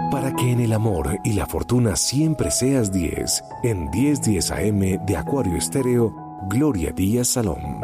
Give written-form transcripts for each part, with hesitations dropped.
Para que en el amor y la fortuna siempre seas 10, en 10:10 AM de Acuario Estéreo, Gloria Díaz Salón.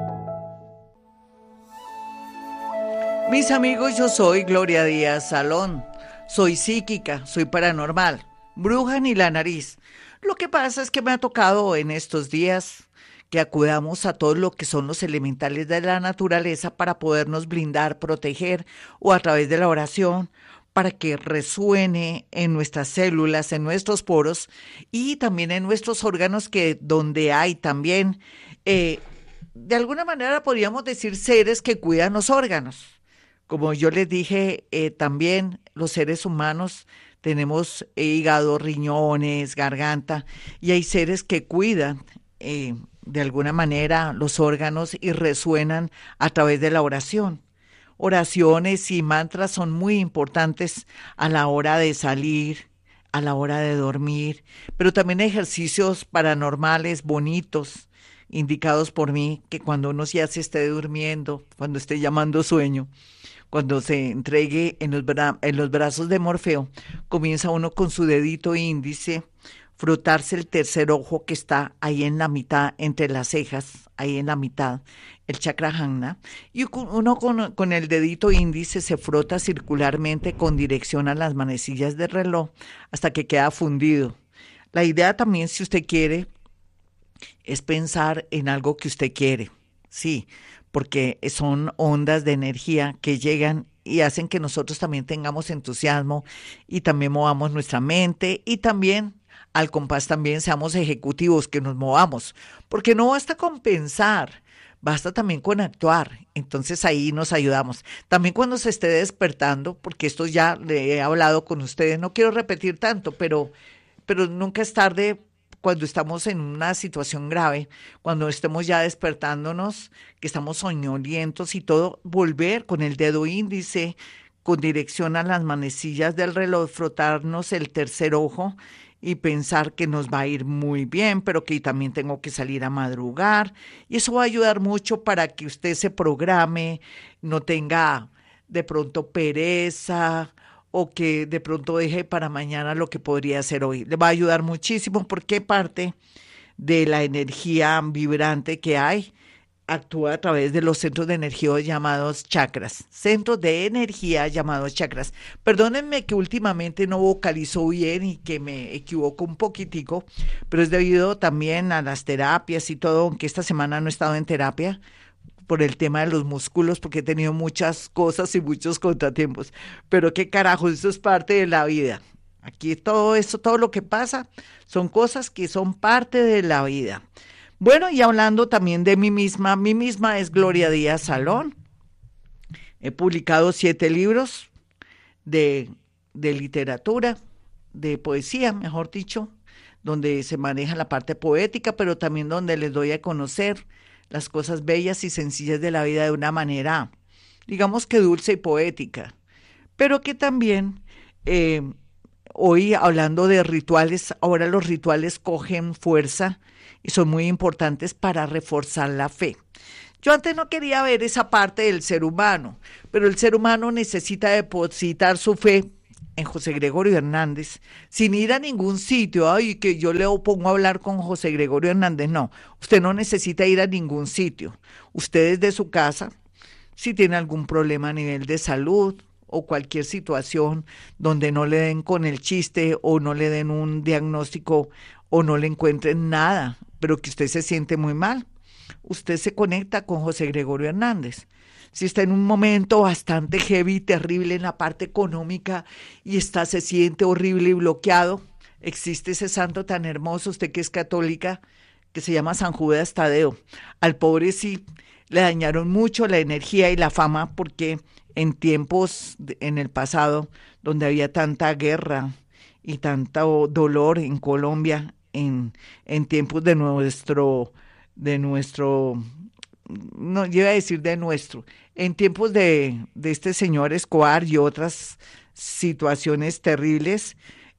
Mis amigos, yo soy Gloria Díaz Salón. Soy psíquica, soy paranormal, bruja ni la nariz. Lo que pasa es que me ha tocado en estos días que acudamos a todo lo que son los elementales de la naturaleza para podernos blindar, proteger o a través de la oración para que resuene en nuestras células, en nuestros poros y también en nuestros órganos que donde hay también, de alguna manera podríamos decir seres que cuidan los órganos. Como yo les dije, también los seres humanos tenemos hígado, riñones, garganta, y hay seres que cuidan de alguna manera los órganos y resuenan a través de la oración. Oraciones y mantras son muy importantes a la hora de salir, a la hora de dormir, pero también ejercicios paranormales bonitos, indicados por mí, que cuando uno ya se esté durmiendo, cuando esté llamando sueño, cuando se entregue en los brazos de Morfeo, comienza uno con su dedito índice, frotarse el tercer ojo que está ahí en la mitad, entre las cejas, ahí en la mitad, el chakra Jhana, y uno con el dedito índice se frota circularmente con dirección a las manecillas del reloj hasta que queda fundido. La idea también, si usted quiere, es pensar en algo que usted quiere, sí, porque son ondas de energía que llegan y hacen que nosotros también tengamos entusiasmo y también movamos nuestra mente y también al compás también seamos ejecutivos, que nos movamos, porque no basta con pensar, basta también con actuar. Entonces ahí nos ayudamos. También cuando se esté despertando, porque esto ya le he hablado con ustedes, no quiero repetir tanto, pero nunca es tarde cuando estamos en una situación grave, cuando estemos ya despertándonos, que estamos soñolientos y todo, volver con el dedo índice con dirección a las manecillas del reloj, frotarnos el tercer ojo y pensar que nos va a ir muy bien, pero que también tengo que salir a madrugar. Y eso va a ayudar mucho para que usted se programe, no tenga de pronto pereza o que de pronto deje para mañana lo que podría hacer hoy. Le va a ayudar muchísimo porque parte de la energía vibrante que hay actúa a través de los centros de energía llamados chakras, centros de energía llamados chakras. Perdónenme que últimamente no vocalizo bien y que me equivoco un poquitico, pero es debido también a las terapias y todo, aunque esta semana no he estado en terapia por el tema de los músculos, porque he tenido muchas cosas y muchos contratiempos. Pero qué carajo, eso es parte de la vida. Aquí todo eso, todo lo que pasa, son cosas que son parte de la vida. Bueno, y hablando también de mí misma es Gloria Díaz Salón. He publicado 7 libros de literatura, de poesía, mejor dicho, donde se maneja la parte poética, pero también donde les doy a conocer las cosas bellas y sencillas de la vida de una manera, digamos que dulce y poética, pero que también, hoy hablando de rituales, ahora los rituales cogen fuerza y son muy importantes para reforzar la fe. Yo antes no quería ver esa parte del ser humano, pero el ser humano necesita depositar su fe en José Gregorio Hernández, sin ir a ningún sitio. Ay, que yo le pongo a hablar con José Gregorio Hernández. No, usted no necesita ir a ningún sitio. Usted desde su casa, si tiene algún problema a nivel de salud o cualquier situación donde no le den con el chiste o no le den un diagnóstico o no le encuentren nada, pero que usted se siente muy mal, usted se conecta con José Gregorio Hernández. Si está en un momento bastante heavy y terrible en la parte económica y se siente horrible y bloqueado, existe ese santo tan hermoso, usted que es católica, que se llama San Judas Tadeo. Al pobre sí le dañaron mucho la energía y la fama, porque en tiempos, en el pasado, donde había tanta guerra y tanto dolor en Colombia, en tiempos de nuestro, no, yo iba a decir de nuestro, en tiempos de este señor Escobar y otras situaciones terribles,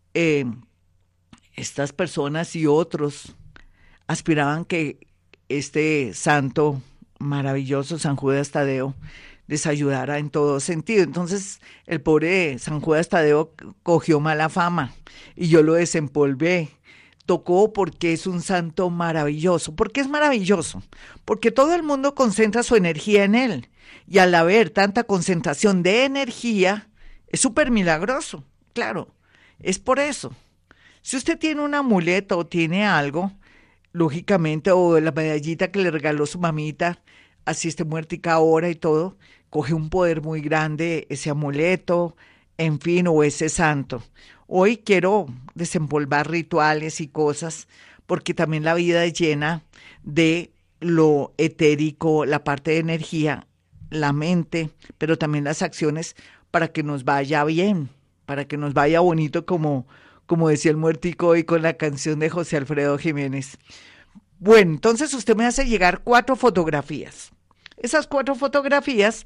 estas personas y otros aspiraban que este santo maravilloso, San Judas Tadeo, les ayudara en todo sentido. Entonces, el pobre San Judas Tadeo cogió mala fama y yo lo desempolvé. Tocó porque es un santo maravilloso. ¿Por qué es maravilloso? Porque todo el mundo concentra su energía en él. Y al haber tanta concentración de energía, es súper milagroso. Claro, es por eso. Si usted tiene un amuleto o tiene algo, lógicamente, o la medallita que le regaló su mamita, así esté muertica ahora y todo, coge un poder muy grande ese amuleto, en fin, o ese santo. Hoy quiero desempolvar rituales y cosas, porque también la vida es llena de lo etérico, la parte de energía, la mente, pero también las acciones para que nos vaya bien, para que nos vaya bonito, como decía el muertico hoy con la canción de José Alfredo Jiménez. Bueno, entonces usted me hace llegar 4 fotografías. Esas 4 fotografías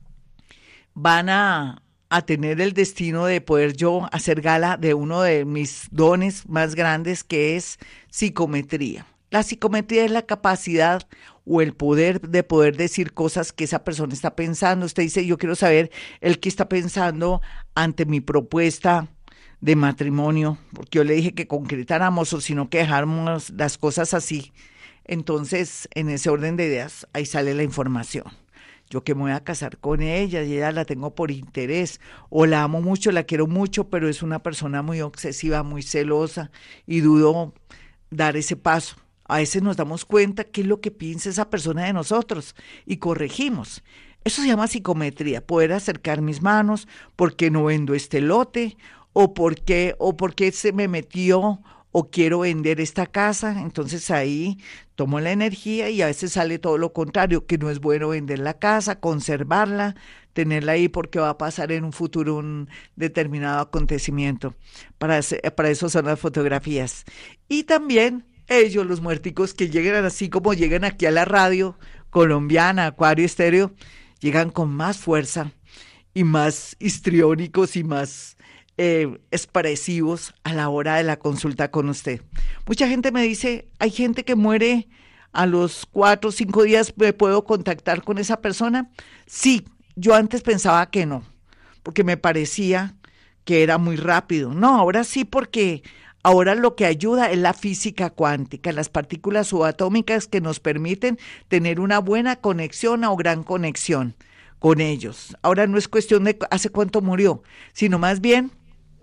van a tener el destino de poder yo hacer gala de uno de mis dones más grandes, que es psicometría. La psicometría es la capacidad o el poder de poder decir cosas que esa persona está pensando. Usted dice, yo quiero saber el que está pensando ante mi propuesta de matrimonio, porque yo le dije que concretáramos o si no que dejáramos las cosas así. Entonces, en ese orden de ideas, ahí sale la información. Yo que me voy a casar con ella y ella la tengo por interés, o la amo mucho, la quiero mucho, pero es una persona muy obsesiva, muy celosa y dudo dar ese paso. A veces nos damos cuenta qué es lo que piensa esa persona de nosotros y corregimos. Eso se llama psicometría, poder acercar mis manos, por qué no vendo este lote, o por qué se me metió o quiero vender esta casa. Entonces ahí tomo la energía y a veces sale todo lo contrario, que no es bueno vender la casa, conservarla, tenerla ahí porque va a pasar en un futuro un determinado acontecimiento. Para eso son las fotografías. Y también ellos, los muerticos que llegan así como llegan aquí a la radio colombiana, Acuario Estéreo, llegan con más fuerza y más histriónicos y más expresivos a la hora de la consulta con usted. Mucha gente me dice, hay gente que muere a los 4 o 5 días, ¿me puedo contactar con esa persona? Sí, yo antes pensaba que no, porque me parecía que era muy rápido. No, ahora sí, porque ahora lo que ayuda es la física cuántica, las partículas subatómicas que nos permiten tener una buena conexión o gran conexión con ellos. Ahora no es cuestión de hace cuánto murió, sino más bien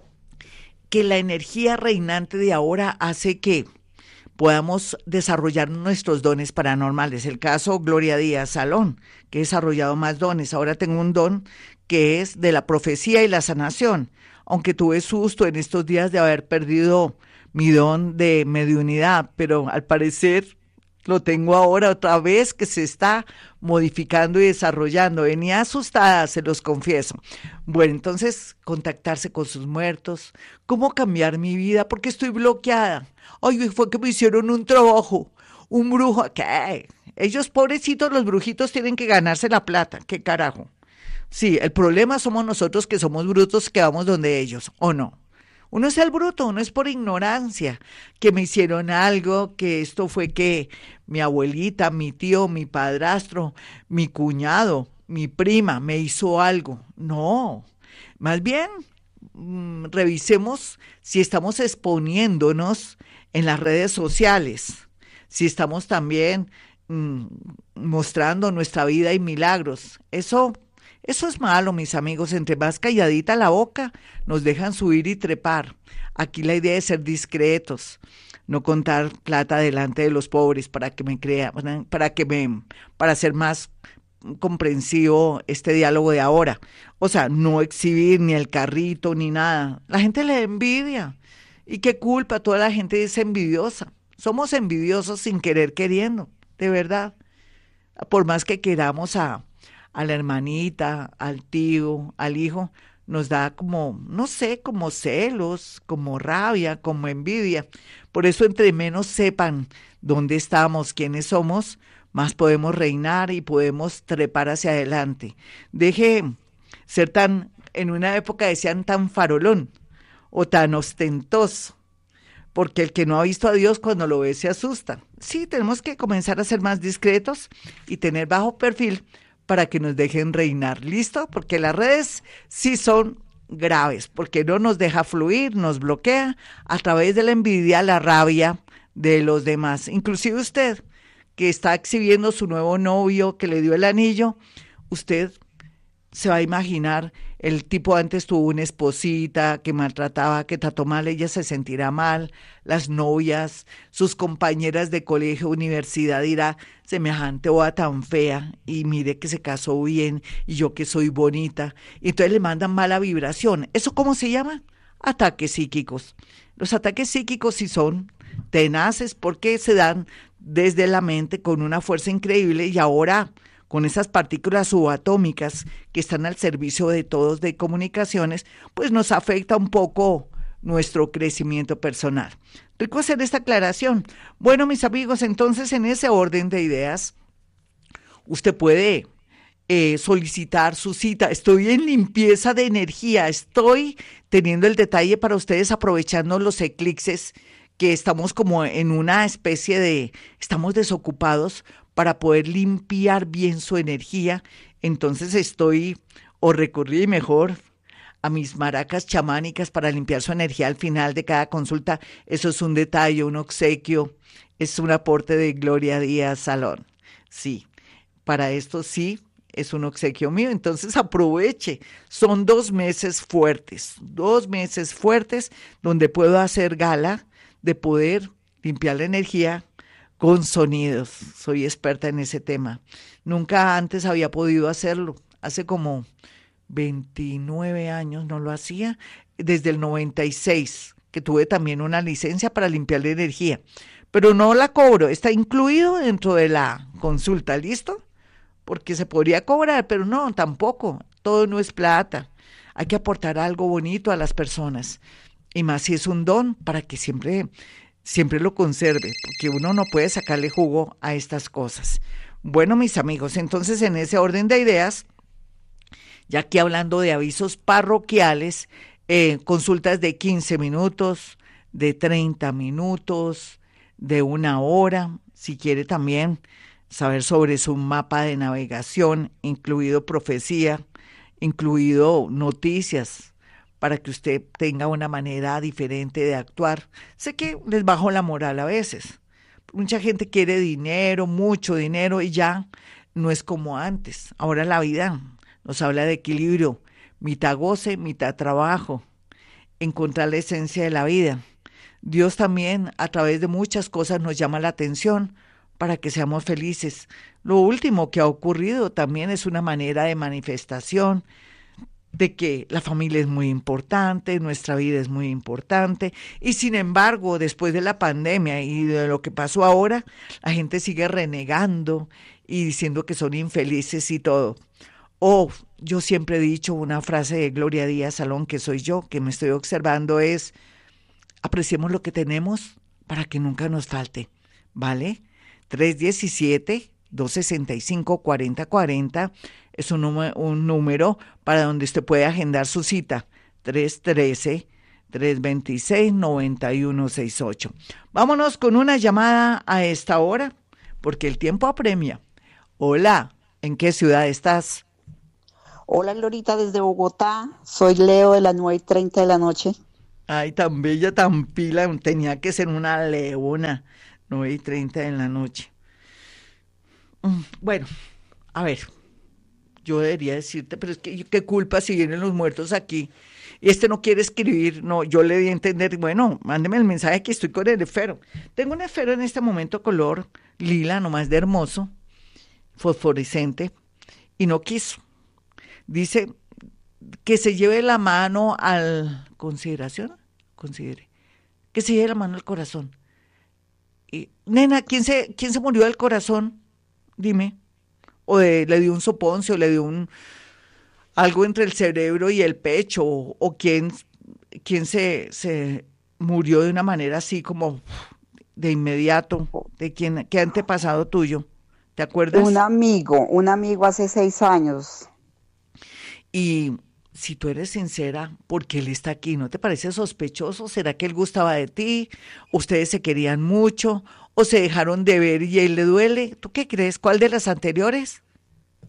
que la energía reinante de ahora hace que podamos desarrollar nuestros dones paranormales. El caso Gloria Díaz Salón, que he desarrollado más dones. Ahora tengo un don que es de la profecía y la sanación, aunque tuve susto en estos días de haber perdido mi don de mediunidad, pero al parecer lo tengo ahora otra vez, que se está modificando y desarrollando. Venía asustada, se los confieso. Bueno, entonces, contactarse con sus muertos. ¿Cómo cambiar mi vida? Porque estoy bloqueada. Ay, fue que me hicieron un trabajo. Un brujo. ¿Qué? Ellos, pobrecitos, los brujitos tienen que ganarse la plata. ¿Qué carajo? Sí, el problema somos nosotros que somos brutos, que vamos donde ellos, ¿o no? Uno es el bruto, uno es por ignorancia, que me hicieron algo, que esto fue que mi abuelita, mi tío, mi padrastro, mi cuñado, mi prima me hizo algo. No, más bien revisemos si estamos exponiéndonos en las redes sociales, si estamos también mostrando nuestra vida y milagros. Eso es malo, mis amigos. Entre más calladita la boca, nos dejan subir y trepar. Aquí la idea es ser discretos, no contar plata delante de los pobres para que me crean, para ser más comprensivo este diálogo de ahora. O sea, no exhibir ni el carrito ni nada. La gente le envidia. ¿Y qué culpa? Toda la gente es envidiosa. Somos envidiosos sin querer queriendo, de verdad. Por más que queramos a la hermanita, al tío, al hijo, nos da como, no sé, como celos, como rabia, como envidia. Por eso, entre menos sepan dónde estamos, quiénes somos, más podemos reinar y podemos trepar hacia adelante. Deje ser en una época decían tan farolón o tan ostentoso, porque el que no ha visto a Dios cuando lo ve se asusta. Sí, tenemos que comenzar a ser más discretos y tener bajo perfil para que nos dejen reinar. ¿Listo? Porque las redes sí son graves, porque no nos deja fluir, nos bloquea a través de la envidia, la rabia de los demás. Inclusive usted, que está exhibiendo su nuevo novio, que le dio el anillo, usted se va a imaginar, el tipo antes tuvo una esposita que maltrataba, que trató mal, ella se sentirá mal, las novias, sus compañeras de colegio, universidad, dirá, semejante boda tan fea, y mire que se casó bien, y yo que soy bonita, y entonces le mandan mala vibración. ¿Eso cómo se llama? Ataques psíquicos. Los ataques psíquicos sí son tenaces porque se dan desde la mente con una fuerza increíble, y ahora con esas partículas subatómicas que están al servicio de todos de comunicaciones, pues nos afecta un poco nuestro crecimiento personal. Rico hacer esta aclaración. Bueno, mis amigos, entonces en ese orden de ideas, usted puede solicitar su cita. Estoy en limpieza de energía, estoy teniendo el detalle para ustedes aprovechando los eclipses, que estamos como en una especie de, estamos desocupados para poder limpiar bien su energía. Entonces recurrí mejor a mis maracas chamánicas para limpiar su energía al final de cada consulta. Eso es un detalle, un obsequio, es un aporte de Gloria Díaz Salón. Sí, para esto sí, es un obsequio mío, entonces aproveche. Son 2 meses fuertes, 2 meses fuertes donde puedo hacer gala de poder limpiar la energía con sonidos. Soy experta en ese tema. Nunca antes había podido hacerlo. Hace como 29 años no lo hacía, desde el 96, que tuve también una licencia para limpiar la energía. Pero no la cobro, está incluido dentro de la consulta, ¿listo? Porque se podría cobrar, pero no, tampoco. Todo no es plata. Hay que aportar algo bonito a las personas. Y más si es un don, para que siempre lo conserve, porque uno no puede sacarle jugo a estas cosas. Bueno, mis amigos, entonces en ese orden de ideas, ya aquí hablando de avisos parroquiales, consultas de 15 minutos, de 30 minutos, de 1 hora, si quiere también saber sobre su mapa de navegación, incluido profecía, incluido noticias, para que usted tenga una manera diferente de actuar. Sé que les bajo la moral a veces. Mucha gente quiere dinero, mucho dinero, y ya no es como antes. Ahora la vida nos habla de equilibrio, mitad goce, mitad trabajo, encontrar la esencia de la vida. Dios también a través de muchas cosas nos llama la atención para que seamos felices. Lo último que ha ocurrido también es una manera de manifestación de que la familia es muy importante, nuestra vida es muy importante, y sin embargo, después de la pandemia y de lo que pasó ahora, la gente sigue renegando y diciendo que son infelices y todo. Yo siempre he dicho una frase de Gloria Díaz Salón, que soy yo, que me estoy observando, es: apreciemos lo que tenemos para que nunca nos falte, ¿vale? 317-265-4040 es un número para donde usted puede agendar su cita. 313-326-9168. Vámonos con una llamada a esta hora, porque el tiempo apremia. Hola, ¿en qué ciudad estás? Hola, Glorita, desde Bogotá. Soy Leo, de las 9:30 de la noche. Ay, tan bella, tan pila, tenía que ser una leona. 9:30 de la noche. Bueno, a ver, yo debería decirte, pero es que qué culpa si vienen los muertos aquí y no quiere escribir. No, yo le di a entender, bueno, mándeme el mensaje que estoy con el esfero. Tengo un esfero en este momento color lila, nomás de hermoso, fosforescente, y no quiso. Dice que se lleve la mano al considere, que se lleve la mano al corazón. Y, nena, ¿quién se murió del corazón? Dime. Le dio un soponcio, le dio algo entre el cerebro y el pecho, o quién se murió de una manera así como de inmediato, qué antepasado tuyo, ¿te acuerdas? Un amigo hace 6 años. Y si tú eres sincera, ¿por qué él está aquí? ¿No te parece sospechoso? ¿Será que él gustaba de ti? ¿Ustedes se querían mucho? ¿O se dejaron de ver y a él le duele? ¿Tú qué crees? ¿Cuál de las anteriores?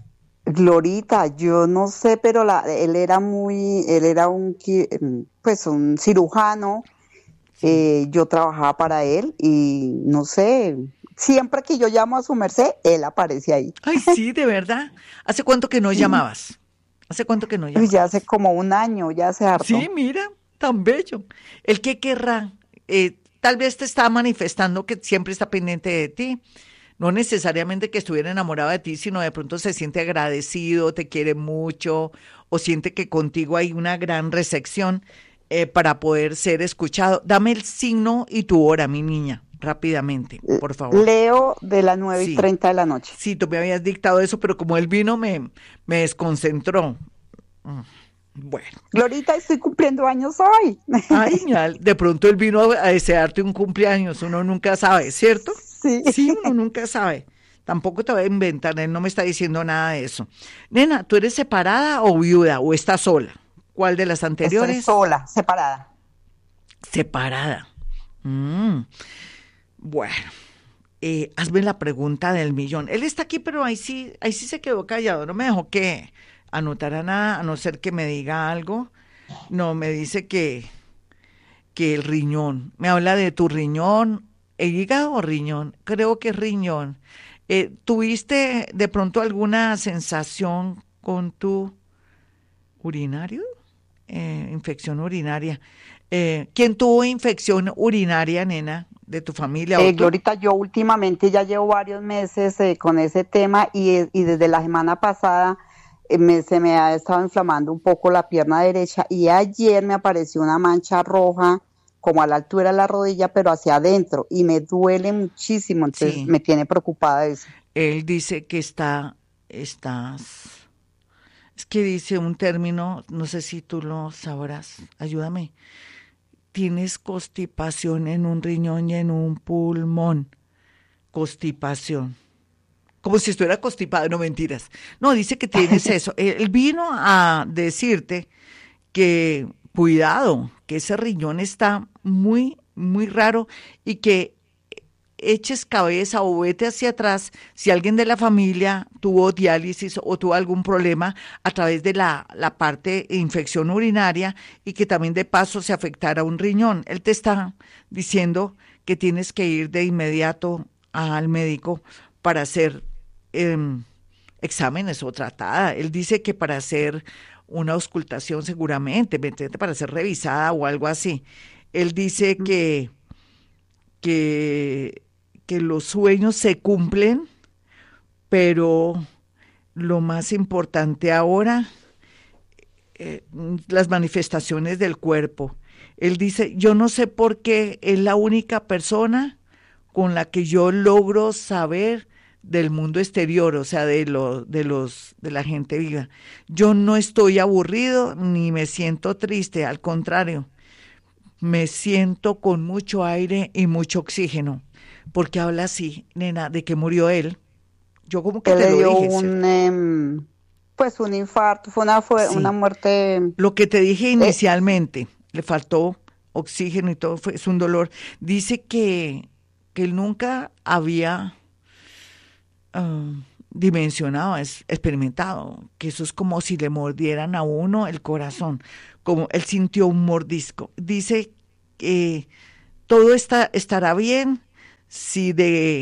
Glorita, yo no sé, pero él era pues un cirujano. Sí. Yo trabajaba para él y no sé, siempre que yo llamo a su merced, él aparece ahí. Ay, sí, de verdad. ¿Hace cuánto que no Sí, llamabas? ¿Hace cuánto que no uy, ya hace llamabas? como un año, ya hace Sí, harto. mira, tan bello. ¿El qué querrá? Tal vez te está manifestando que siempre está pendiente de ti. No necesariamente que estuviera enamorado de ti, sino de pronto se siente agradecido, te quiere mucho o siente que contigo hay una gran recepción para poder ser escuchado. Dame el signo y tu hora, mi niña, rápidamente, por favor. Leo de las nueve y Sí, treinta de la noche. sí, tú me habías dictado eso, pero como él vino me desconcentró. Mm, Bueno. Glorita, estoy cumpliendo años hoy. Ay, de pronto él vino a desearte un cumpleaños, uno nunca sabe, ¿cierto? Sí, Sí, uno nunca sabe. Tampoco te voy a inventar, él no me está diciendo nada de eso. Nena, ¿tú eres separada o viuda o estás sola? ¿Cuál de las estoy anteriores? sola, separada. Separada. Mm, bueno, hazme la pregunta del millón. Él está aquí, pero ahí sí se quedó callado, no me dejó que anotara nada, a no ser que me diga algo. No, me dice que el riñón. Me habla de tu riñón, el hígado o riñón. Creo que es riñón. ¿Tuviste de pronto alguna sensación con tu urinario? Infección urinaria. ¿Quién tuvo infección urinaria, nena, de tu familia o tú? Glorita, yo últimamente ya llevo varios meses con ese tema y desde la semana pasada se me ha estado inflamando un poco la pierna derecha y ayer me apareció una mancha roja como a la altura de la rodilla, pero hacia adentro y me duele muchísimo, entonces Sí, me tiene preocupada eso. él dice que es que dice un término, no sé si tú lo sabrás, ayúdame. Tienes constipación en un riñón y en un pulmón. Constipación. Como si estuviera constipado, no mentiras. No, dice que tienes eso. Él vino a decirte que cuidado, que ese riñón está muy, muy raro y que eches cabeza o vete hacia atrás si alguien de la familia tuvo diálisis o tuvo algún problema a través de la parte de infección urinaria y que también de paso se afectara un riñón. Él te está diciendo que tienes que ir de inmediato al médico para hacer em, exámenes o tratada. Él dice que para hacer una auscultación seguramente, ¿me entiende? Para ser revisada o algo así. Él dice que, que los sueños se cumplen, pero lo más importante ahora, las manifestaciones del cuerpo. Él dice, yo no sé por qué es la única persona con la que yo logro saber del mundo exterior, o sea, de la gente viva. Yo no estoy aburrido ni me siento triste, al contrario, me siento con mucho aire y mucho oxígeno. Porque habla así, nena, de que murió él. Yo como que Él te le lo dio dije, ¿cierto? pues un infarto, una Sí. muerte, Lo que te dije eh, inicialmente, le faltó oxígeno y todo, es un dolor. Dice que él nunca había ah, dimensionado, experimentado, que eso es como si le mordieran a uno el corazón, como él sintió un mordisco. Dice que todo estará bien si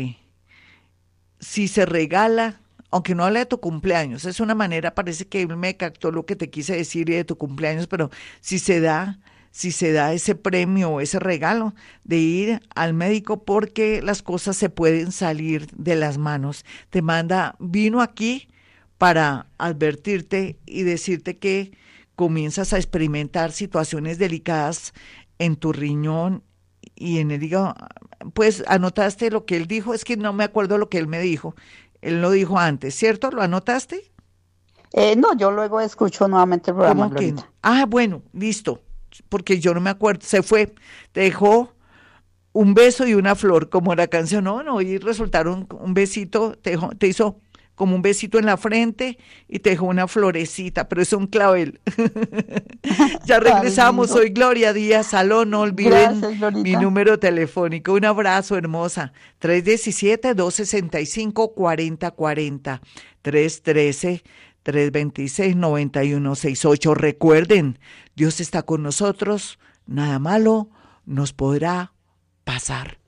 si se regala, aunque no habla de tu cumpleaños, es una manera, parece que él me captó lo que te quise decir y de tu cumpleaños, pero si se da, si se da ese premio o ese regalo de ir al médico porque las cosas se pueden salir de las manos. Te manda, vino aquí para advertirte y decirte que comienzas a experimentar situaciones delicadas en tu riñón y en el hígado. Pues anotaste lo que él dijo, es que no me acuerdo lo que él me dijo. Él lo dijo antes, ¿cierto? ¿Lo anotaste? no, yo luego escucho nuevamente el programa, ¿Cómo que no? Glorita. Ah, bueno, listo, porque yo no me acuerdo. Se fue, te dejó un beso y una flor, como la canción, no, no, y resultaron un besito, te hizo como un besito en la frente y te dejó una florecita, pero es un clavel. Ya Tan regresamos, lindo. soy Gloria Díaz Salón, no olviden Gracias, mi Glorita. número telefónico. Un abrazo, hermosa. 317 265 4040. 313 326-9168. Recuerden, Dios está con nosotros, nada malo nos podrá pasar.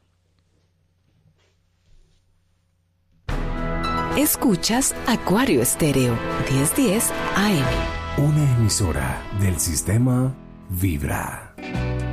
Escuchas Acuario Estéreo, 1010 AM. Una emisora del sistema Vibra.